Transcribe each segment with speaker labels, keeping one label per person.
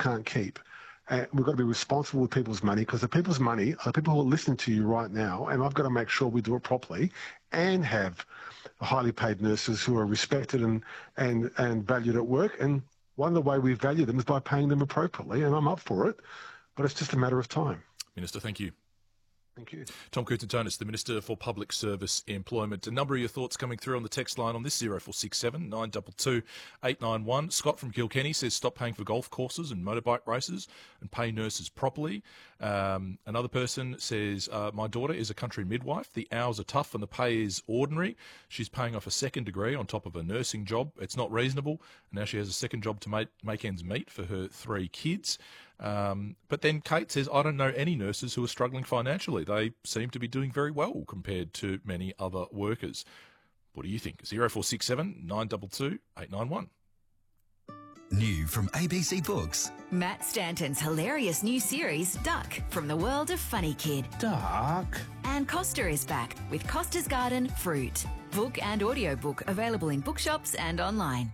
Speaker 1: can't keep. And we've got to be responsible with people's money, because the people's money are the people who are listening to you right now, and I've got to make sure we do it properly and have highly paid nurses who are respected and valued at work. And one of the way we value them is by paying them appropriately, and I'm up for it, but it's just a matter of time.
Speaker 2: Minister, thank you.
Speaker 1: Thank you.
Speaker 2: Tom Koutsantonis, the Minister for Public Service Employment. A number of your thoughts coming through on the text line on this 0467 922 891. Scott from Kilkenny says stop paying for golf courses and motorbike races and pay nurses properly. Another person says, my daughter is a country midwife. The hours are tough and the pay is ordinary. She's paying off a second degree on top of a nursing job. It's not reasonable. And now she has a second job to make ends meet for her 3 kids. But then Kate says, I don't know any nurses who are struggling financially. They seem to be doing very well compared to many other workers. What do you think? 0467 922 891.
Speaker 3: New from ABC Books.
Speaker 4: Matt Stanton's hilarious new series, Duck, from the world of Funny Kid.
Speaker 5: Duck.
Speaker 4: And Costa is back with Costa's Garden Fruit. Book and audiobook available in bookshops and online.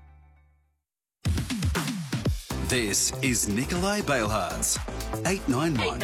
Speaker 3: This is Nikolai Bailhart's 891.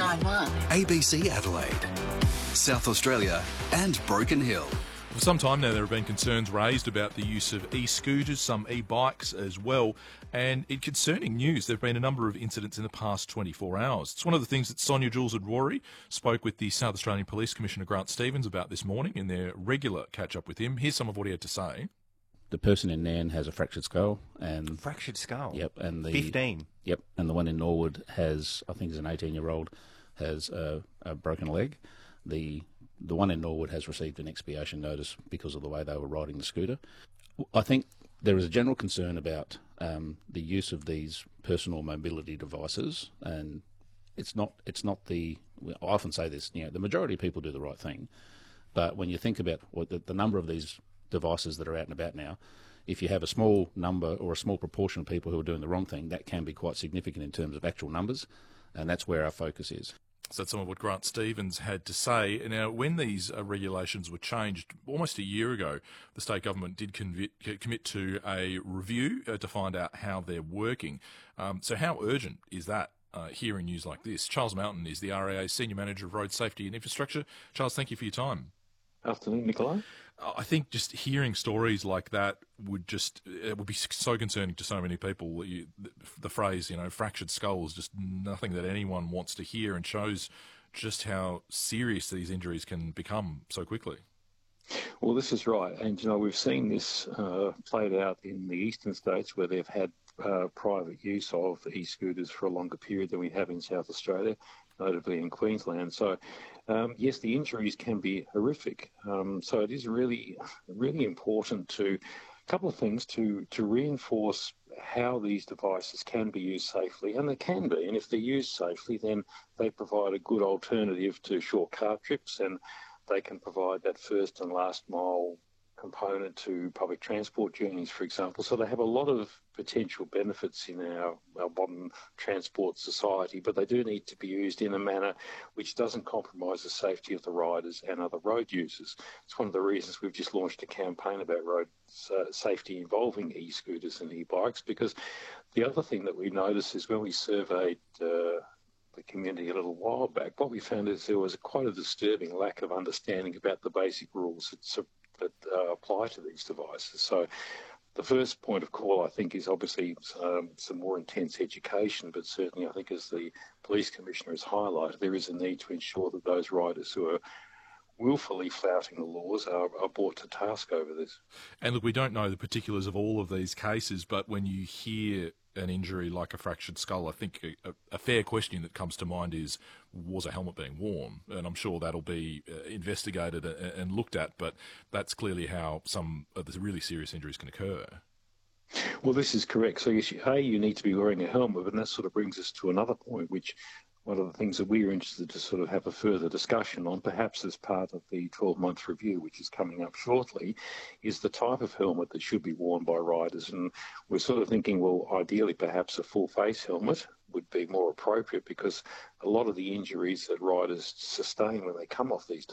Speaker 3: ABC Adelaide, South Australia and Broken Hill.
Speaker 2: For some time now, there have been concerns raised about the use of e-scooters, some e-bikes as well. And in concerning news, there have been a number of incidents in the past 24 hours. It's one of the things that Sonia Jules-Rory spoke with the South Australian Police Commissioner Grant Stevens about this morning in their regular catch-up with him. Here's some of what he had to say.
Speaker 5: The person in Nairn has a fractured skull. And
Speaker 6: fractured skull?
Speaker 5: Yep. And the
Speaker 6: 15?
Speaker 5: Yep. And the one in Norwood has, I think he's an 18-year-old, has a broken leg. The one in Norwood has received an expiation notice because of the way they were riding the scooter. I think there is a general concern about the use of these personal mobility devices, and it's not the. I often say this. The majority of people do the right thing, but when you think about the number of these devices that are out and about now, if you have a small number or a small proportion of people who are doing the wrong thing, that can be quite significant in terms of actual numbers, and that's where our focus is.
Speaker 2: So that's some of what Grant Stevens had to say. Now, when these regulations were changed almost a year ago, the state government did commit to a review to find out how they're working. So how urgent is that hearing news like this? Charles Mountain is the RAA's Senior Manager of Road Safety and Infrastructure. Charles, thank you for your time.
Speaker 7: Afternoon, Nikolai.
Speaker 2: I think just hearing stories like that would be so concerning to so many people. The phrase, fractured skull is just nothing that anyone wants to hear, and shows just how serious these injuries can become so quickly.
Speaker 7: Well, this is right. And, we've seen this played out in the eastern states where they've had private use of e-scooters for a longer period than we have in South Australia, notably in Queensland. So, yes, the injuries can be horrific. So it is really, really important a couple of things to reinforce how these devices can be used safely, and they can be. And if they're used safely, then they provide a good alternative to short car trips, and they can provide that first and last mile component to public transport journeys, for example. So they have a lot of potential benefits in our modern transport society, but they do need to be used in a manner which doesn't compromise the safety of the riders and other road users. It's one of the reasons we've just launched a campaign about road safety involving e-scooters and e-bikes, because the other thing that we noticed is when we surveyed the community a little while back, what we found is there was quite a disturbing lack of understanding about the basic rules that apply to these devices. So the first point of call, I think, is obviously some more intense education, but certainly I think, as the Police Commissioner has highlighted, there is a need to ensure that those riders who are willfully flouting the laws are brought to task over this.
Speaker 2: And look, we don't know the particulars of all of these cases, but when you hear an injury like a fractured skull, I think a fair question that comes to mind is, was a helmet being worn? And I'm sure that'll be investigated and looked at, but that's clearly how some of the really serious injuries can occur.
Speaker 7: Well, this is correct. So you need to be wearing a helmet, and that sort of brings us to another point, which one of the things that we're interested to sort of have a further discussion on, perhaps as part of the 12-month review, which is coming up shortly, is the type of helmet that should be worn by riders. And we're sort of thinking, well, ideally perhaps a full-face helmet would be more appropriate, because a lot of the injuries that riders sustain when they come off these